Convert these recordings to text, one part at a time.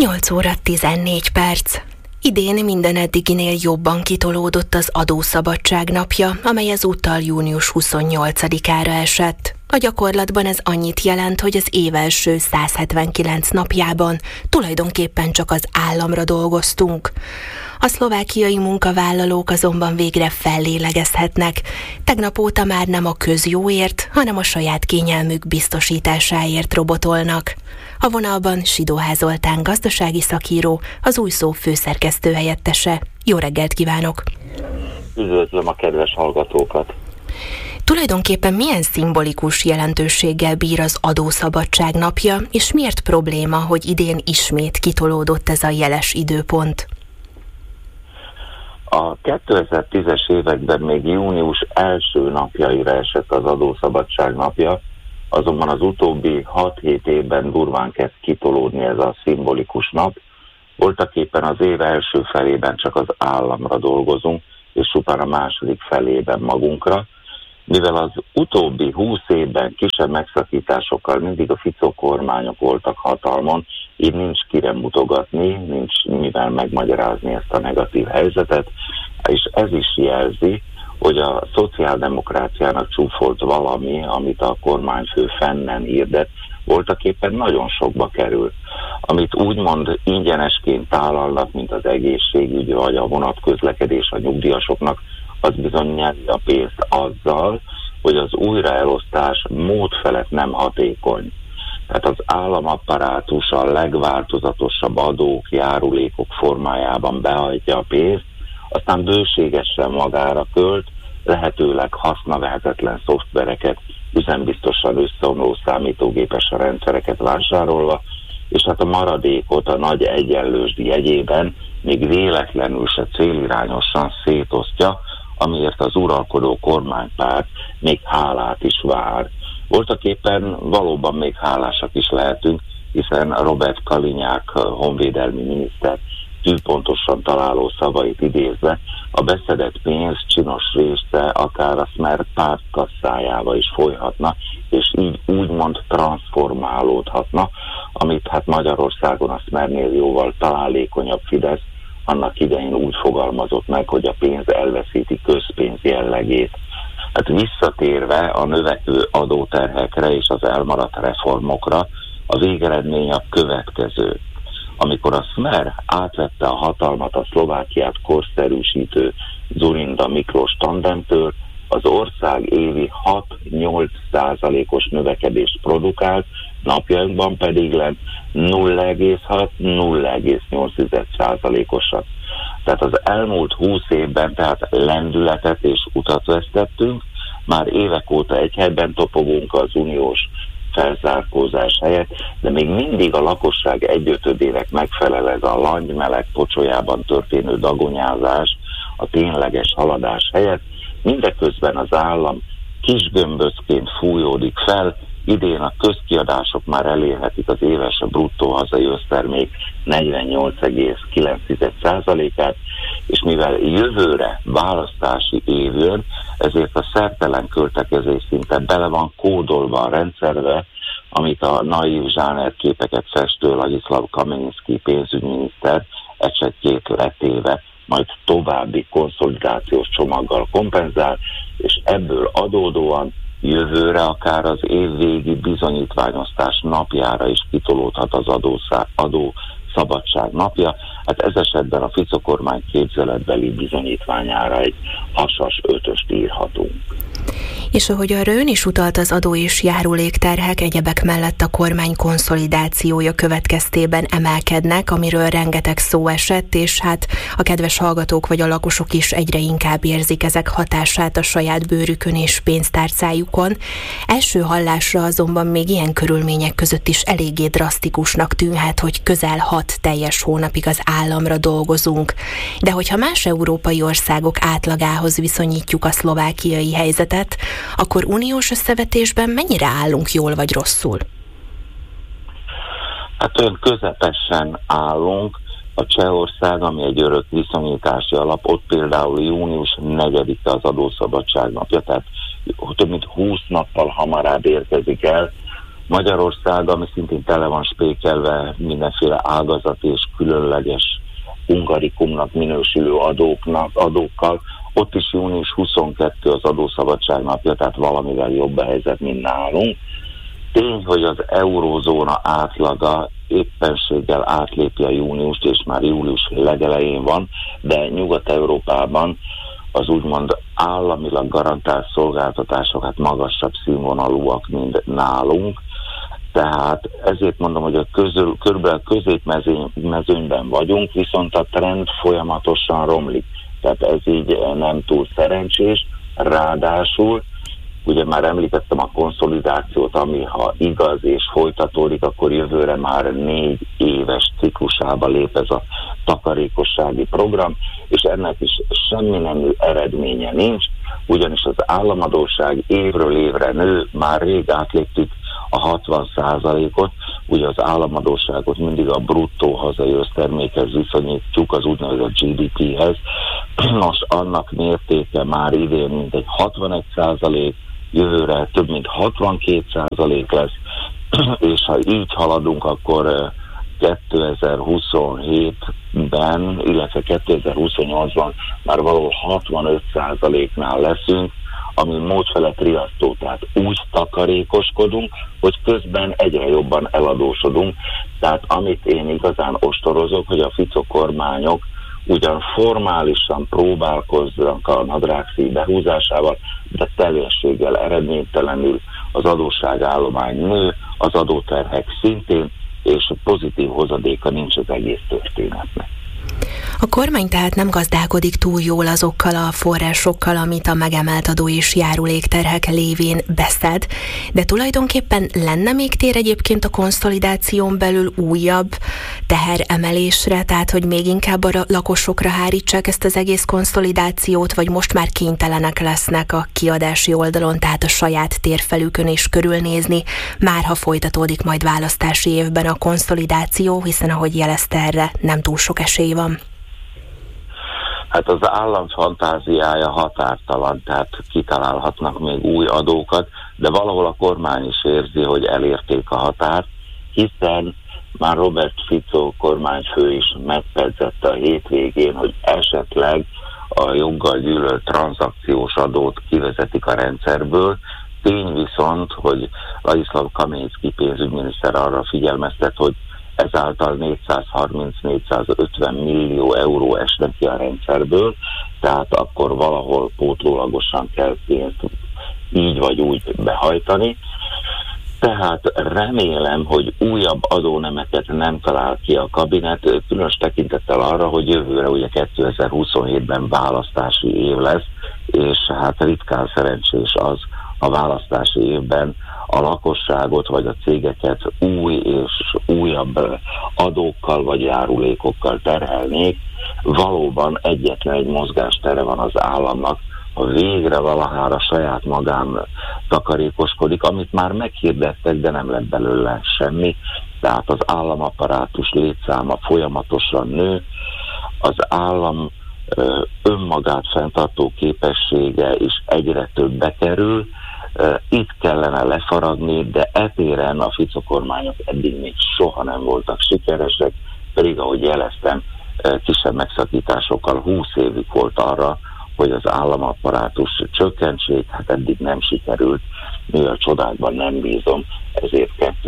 8 óra 14 perc. Idén minden eddiginél jobban kitolódott az adószabadság napja, amely ezúttal június 28-ára esett. A gyakorlatban ez annyit jelent, hogy az év első 179 napjában tulajdonképpen csak az államra dolgoztunk. A szlovákiai munkavállalók azonban végre fellélegezhetnek. Tegnap óta már nem a közjóért, hanem a saját kényelmük biztosításáért robotolnak. A vonalban Sidóház Zoltán gazdasági szakíró, az Új Szó főszerkesztő helyettese. Jó reggelt kívánok! Üdvözlöm a kedves hallgatókat! Tulajdonképpen milyen szimbolikus jelentőséggel bír az adószabadság napja, és miért probléma, hogy idén ismét kitolódott ez a jeles időpont? A 2010-es években még június első napjaira esett az adószabadság napja, azonban az utóbbi 6-7 évben durván kezd kitolódni ez a szimbolikus nap. Voltaképpen az év első felében csak az államra dolgozunk, és csupán a második felében magunkra. Mivel az utóbbi 20 évben kisebb megszakításokkal mindig a Fico kormányok voltak hatalmon, így nincs kire mutogatni, nincs mivel megmagyarázni ezt a negatív helyzetet, és ez is jelzi, hogy a szociáldemokráciának csúfolt valami, amit a kormányfő fennen hirdet, voltaképpen nagyon sokba kerül. Amit úgymond ingyenesként tálalnak, mint az egészségügy vagy a vonatközlekedés a nyugdíjasoknak, az bizony nyeri a pénzt azzal, hogy az újraelosztás mód felett nem hatékony. Tehát az államapparátus a legváltozatosabb adók, járulékok formájában behajtja a pénzt, aztán bőségesen magára költ, lehetőleg hasznavehetetlen szoftvereket, üzembiztosan összeomló számítógépes rendszereket vásárolva, és hát a maradékot a nagy egyenlősdi jegyében még véletlenül se célirányosan szétosztja, amiért az uralkodó kormánypárt még hálát is vár. Voltaképpen valóban még hálásak is lehetünk, hiszen Robert Kalinyák honvédelmi miniszter tűpontosan találó szavait idézve, a beszedett pénz csinos része akár a Smer párt kasszájába is folyhatna, és így úgymond transformálódhatna, amit hát Magyarországon a Smernél jóval találékonyabb Fidesz annak idején úgy fogalmazott meg, hogy a pénz elveszíti közpénz jellegét. Hát visszatérve a növekvő adóterhekre és az elmaradt reformokra, a végeredmény a következő. Amikor a Smer átvette a hatalmat a Szlovákiát korszerűsítő Dzurinda Miklós tandemtől, az ország évi 6-8%-os növekedést produkált, napjainkban pedig lett 0,6-0,8%-osat. Tehát az elmúlt 20 évben tehát lendületet és utat vesztettünk, már évek óta egy helyben topogunk az uniós felzárkózás helyett, de még mindig a lakosság 1/5-ének megfelel ez a langymeleg pocsolyában történő dagonyázás a tényleges haladás helyett. Mindeközben az állam kis gömböcként fújódik fel, idén a közkiadások már elérhetik az éves bruttó hazai össztermék 48,9%-át, és mivel jövőre választási év jön, ezért a szertelen költekezés szinte bele van kódolva a rendszerbe, amit a naív zsánerképeket festő Ladislav Kamenszky pénzügyminiszter ecsetjét letéve majd további konszolidációs csomaggal kompenzál, és ebből adódóan jövőre akár az évvégi bizonyítványosztás napjára is kitolódhat az adószabadság napja. Hát ez esetben a Fico kormány képzeletbeli bizonyítványára egy hasas 5-öst írhatunk. És ahogy arra ön is utalt, az adó és járulékterhek egyebek mellett a kormány konszolidációja következtében emelkednek, amiről rengeteg szó esett, és hát a kedves hallgatók vagy a lakosok is egyre inkább érzik ezek hatását a saját bőrükön és pénztárcájukon. Első hallásra azonban még ilyen körülmények között is eléggé drasztikusnak tűnhet, hogy közel 6 teljes hónapig az államra dolgozunk. De hogyha más európai országok átlagához viszonyítjuk a szlovákiai helyzetet, akkor uniós összevetésben mennyire állunk jól vagy rosszul? Hát olyan közepesen állunk. A Csehország, ami egy örök viszonyítási alap, ott például június 4-e az adószabadság napja, tehát több mint 20 nappal hamarabb érkezik el. Magyarország, ami szintén tele van spékelve mindenféle ágazat és különleges hungarikumnak minősülő adókkal, ott is június 22 az adószabadság napja, tehát valamivel jobb a helyzet, mint nálunk. Tény, hogy az eurózóna átlaga éppenséggel átlépi a júniust, és már július legelején van, de Nyugat-Európában az úgymond államilag garantált szolgáltatások magasabb színvonalúak, mint nálunk. Tehát ezért mondom, hogy körülbelül középmezőnyben vagyunk, viszont a trend folyamatosan romlik. Tehát ez így nem túl szerencsés, ráadásul ugye már említettem a konszolidációt, ami ha igaz és folytatódik, akkor jövőre már 4 éves ciklusába lép ez a takarékossági program, és ennek is semmi nemű eredménye nincs, ugyanis az államadósság évről évre nő, már rég átléptük a 60%-ot, ugye az államadósságot mindig a bruttó hazai össztermékhez viszonyítjuk, az úgynevezett GDP-hez. Nos, annak mértéke már idén mintegy 61%, jövőre több mint 62% lesz, és ha így haladunk, akkor 2027-ben, illetve 2028-ban már valahol 65%-nál leszünk, ami módfelett riasztó, tehát úgy takarékoskodunk, hogy közben egyre jobban eladósodunk. Tehát amit én igazán ostorozok, hogy a Fico kormányok ugyan formálisan próbálkoznak a nadrágszíj behúzásával, de teljességgel eredménytelenül az adósságállomány nő, az adóterhek szintén, és pozitív hozadéka nincs az egész történetnek. A kormány tehát nem gazdálkodik túl jól azokkal a forrásokkal, amit a megemelt adó és járulékterhek lévén beszed, de tulajdonképpen lenne még tér egyébként a konszolidáción belül újabb teheremelésre, tehát hogy még inkább a lakosokra hárítsák ezt az egész konszolidációt, vagy most már kénytelenek lesznek a kiadási oldalon, tehát a saját térfelükön is körülnézni, már ha folytatódik majd választási évben a konszolidáció, hiszen ahogy jelezte, erre nem túl sok esély van. Hát az állam fantáziája határtalan, tehát kitalálhatnak még új adókat, de valahol a kormány is érzi, hogy elérték a határt, hiszen már Robert Fico kormányfő is megpedzette a hétvégén, hogy esetleg a joggal gyűlölt tranzakciós adót kivezetik a rendszerből. Tény viszont, hogy Ladislav Kaményszky pénzügyminiszter arra figyelmeztet, hogy ezáltal 430-450 millió euró esne ki a rendszerből, tehát akkor valahol pótlólagosan kell pénzt így vagy úgy behajtani. Tehát remélem, hogy újabb adónemeket nem talál ki a kabinet, különös tekintettel arra, hogy jövőre ugye 2027-ben választási év lesz, és hát ritkán szerencsés az a választási évben a lakosságot vagy a cégeket új és újabb adókkal vagy járulékokkal terhelnék. Valóban egyetlen egy mozgástere van az államnak, ha végre valahára saját magán takarékoskodik, amit már meghirdettek, de nem lett belőle semmi. Tehát az államapparátus létszáma folyamatosan nő, az állam önmagát fenntartó képessége is egyre többbe kerül. Itt kellene lefaragni, de etéren a Fico kormányok eddig még soha nem voltak sikeresek, pedig ahogy jeleztem, kisebb megszakításokkal 20 évük volt arra, hogy az államapparátus csökkentsék, hát eddig nem sikerült, mivel csodákban nem bízom, ezért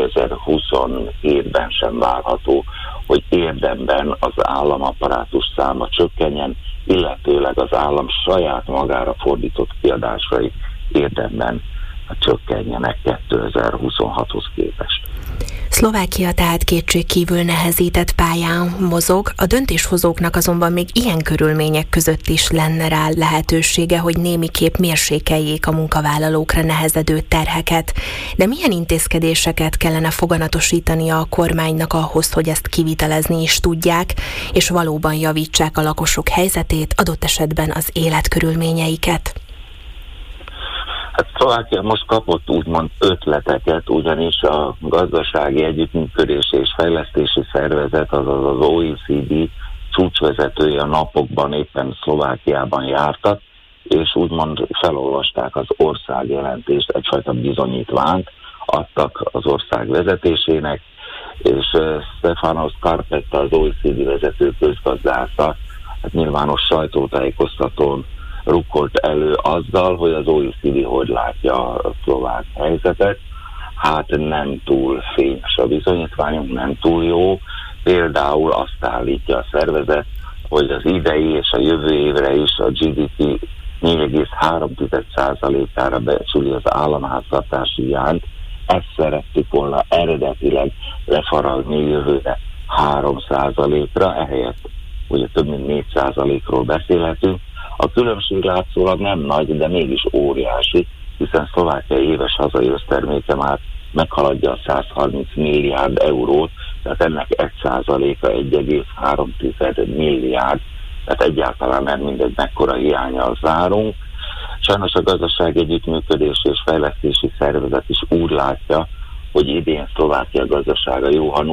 2027-ben sem várható, hogy érdemben az államapparátus száma csökkenjen, illetőleg az állam saját magára fordított kiadásai érdemben csökkenjenek 2026-hoz képest. Szlovákia tehát kétségkívül nehezített pályán mozog, a döntéshozóknak azonban még ilyen körülmények között is lenne rá lehetősége, hogy némiképp mérsékeljék a munkavállalókra nehezedő terheket. De milyen intézkedéseket kellene foganatosítani a kormánynak ahhoz, hogy ezt kivitelezni is tudják, és valóban javítsák a lakosok helyzetét, adott esetben az életkörülményeiket? Hát Szlovákia most kapott úgymond ötleteket, ugyanis a gazdasági együttműködés és fejlesztési szervezet, azaz az OECD csúcsvezetője a napokban éppen Szlovákiában jártak, és úgymond felolvasták az országjelentést, egyfajta bizonyítványt, adtak az ország vezetésének, és Stefanos Karpetta, az OECD vezető közgazdásza, hát nyilvános sajtótájékoztatón rukkolt elő azzal, hogy az OECD hogy látja a szlovák helyzetet. Hát nem túl fényes a bizonyítványunk, nem túl jó. Például azt állítja a szervezet, hogy az idei és a jövő évre is a GDP 4,3%-ára becsüli az államháztartási hiányt. Ezt szerettük volna eredetileg lefaragni jövőre 3%-ra, ehelyett ugye több mint 4%-ról beszélhetünk. A különbség látszólag nem nagy, de mégis óriási, hiszen Szlovákia éves hazai összterméke már meghaladja a 130 milliárd eurót, tehát ennek 1%-a 1,3 milliárd, tehát egyáltalán nem mindegy, mekkora hiánnyal zárunk. Sajnos a Gazdasági Együttműködési és Fejlesztési Szervezet is úgy látja, hogy idén Szlovákia gazdasága jó, ha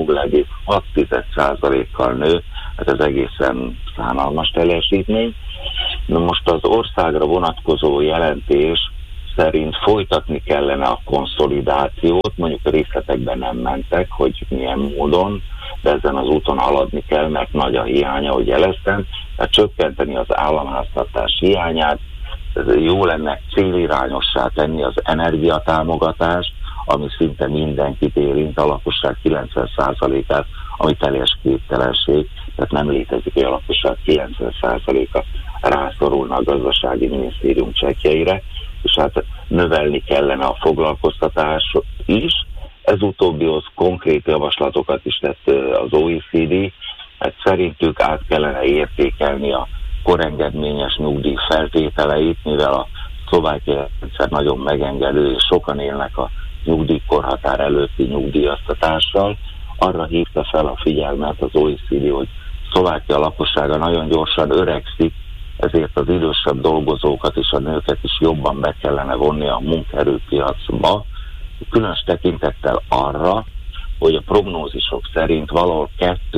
0,6%-kal nő, hát ez egészen szánalmas teljesítmény. Na most az országra vonatkozó jelentés szerint folytatni kellene a konszolidációt, mondjuk a részletekben nem mentek, hogy milyen módon, de ezen az úton haladni kell, mert nagy a hiánya, ahogy jeleztem, tehát csökkenteni az államháztartás hiányát, jó lenne célirányossá tenni az energiatámogatást, ami szinte mindenkit érint, a lakosság 90%-át, ami teljes képtelenség, tehát nem létezik, hogy a lakosság 90%-a rászorulna a gazdasági minisztérium csekkjeire, és hát növelni kellene a foglalkoztatást is. Ez utóbbihoz konkrét javaslatokat is tett az OECD, hát szerintük át kellene értékelni a korengedményes nyugdíj feltételeit, mivel a szlovákiai rendszer nagyon megengedő, és sokan élnek a nyugdíjkorhatár előtti nyugdíjaztatással. Arra hívta fel a figyelmet az OECD, hogy Szlovákia lakossága nagyon gyorsan öregszik, ezért az idősebb dolgozókat és a nőket is jobban be kellene vonni a munkaerőpiacba, különös tekintettel arra, hogy a prognózisok szerint valahol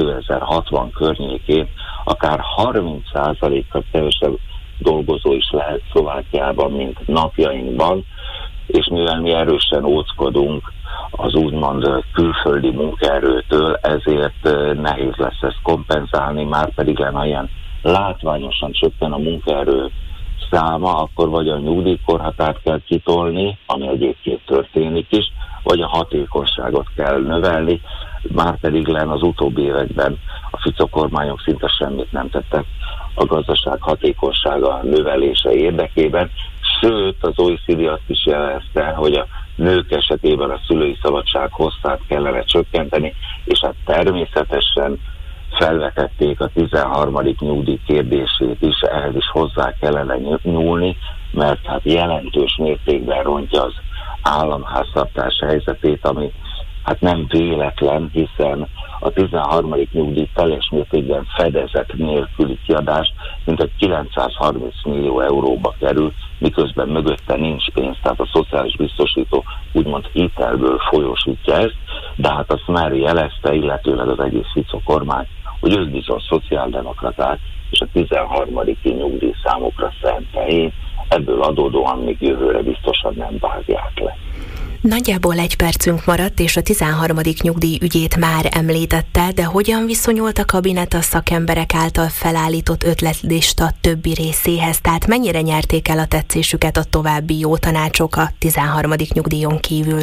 2060 környékén akár 30%-kal kevesebb dolgozó is lehet Szlovákiában, mint napjainkban, és mivel mi erősen óckodunk az úgymond külföldi munkaerőtől, ezért nehéz lesz ezt kompenzálni, már pedig lenne ilyen látványosan csökken a munkaerő száma, akkor vagy a nyugdíjkorhatárt kell kitolni, ami egyébként történik is, vagy a hatékonyságot kell növelni, már pedig lenne az utóbbi években a Fico kormányok szinte semmit nem tettek a gazdaság hatékonysága növelése érdekében, sőt az OECD azt is jelezte, hogy a nők esetében a szülői szabadság hosszát kellene csökkenteni, és hát természetesen felvetették a 13. nyugdíj kérdését is, ehhez is hozzá kellene nyúlni, mert hát jelentős mértékben rontja az államháztartás helyzetét, ami hát nem véletlen, hiszen a 13. nyugdíj teljes mértékben fedezet nélküli kiadás mintegy 930 millió euróba kerül, miközben mögötte nincs pénz, tehát a szociális biztosító úgymond hitelből folyósítja ezt, de hát azt már jelezte, illetőleg az egész Fico kormány, hogy ők bizony szociáldemokraták, és a 13. nyugdíj számukra szent helyén, ebből adódóan még jövőre biztosan nem vágják le. Nagyjából 1 percünk maradt, és a 13. nyugdíj ügyét már említette, de hogyan viszonyult a kabinet a szakemberek által felállított ötletlista többi részéhez? Tehát mennyire nyerték el a tetszésüket a további jó tanácsok a 13. nyugdíjon kívül?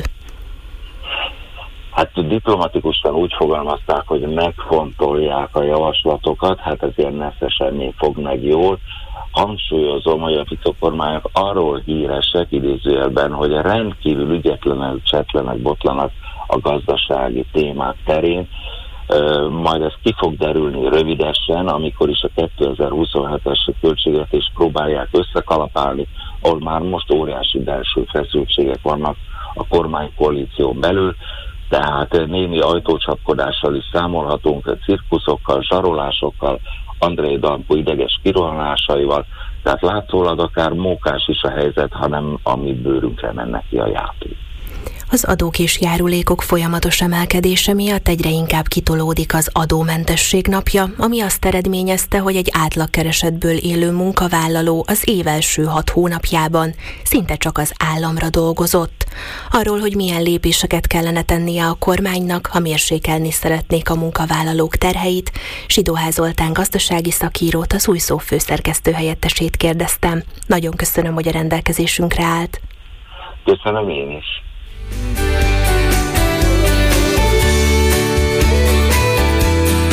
Hát diplomatikusan úgy fogalmazták, hogy megfontolják a javaslatokat, hát ez ilyen nesszesen fog meg jól. Hangsúlyozom, hogy a Fico kormányok arról híresek idézőjelben, hogy rendkívül ügyetlenek, csetlenek, botlanak a gazdasági témák terén. Majd ez ki fog derülni rövidesen, amikor is a 2027-es költségvetést próbálják összekalapálni, ahol már most óriási belső feszültségek vannak a kormánykoalíción belül, tehát némi ajtócsapkodással is számolhatunk, cirkuszokkal, zsarolásokkal, Andrei Danko ideges kirohanásaival, tehát látszólag akár mókás is a helyzet, hanem a mi bőrünkre menne ki a játék. Az adók és járulékok folyamatos emelkedése miatt egyre inkább kitolódik az adómentesség napja, ami azt eredményezte, hogy egy átlagkeresetből élő munkavállaló az év első 6 hónapjában szinte csak az államra dolgozott. Arról, hogy milyen lépéseket kellene tennie a kormánynak, ha mérsékelni szeretnék a munkavállalók terheit, Sidóház Zoltán gazdasági szakírót, az Új Szó főszerkesztő helyettesét kérdeztem. Nagyon köszönöm, hogy a rendelkezésünkre állt. Köszönöm én is.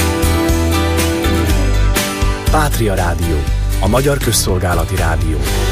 Pátria Rádió, a magyar közszolgálati rádió.